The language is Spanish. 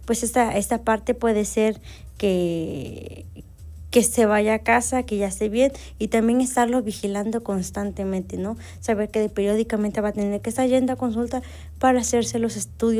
pues esta parte puede ser que se vaya a casa, que ya esté bien, y también estarlo vigilando constantemente, ¿no? Saber que periódicamente va a tener que estar yendo a consulta para hacerse los estudios